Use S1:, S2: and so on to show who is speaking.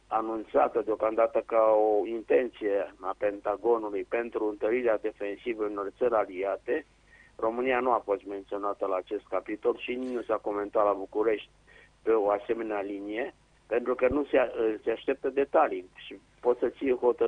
S1: anunțată deocamdată ca o intenție a Pentagonului pentru întărirea defensivă unor țări aliate. România nu a fost menționată la acest capitol și nici nu s-a comentat la București pe o asemenea linie, pentru că nu se așteptă detalii și poți să ții hotărâri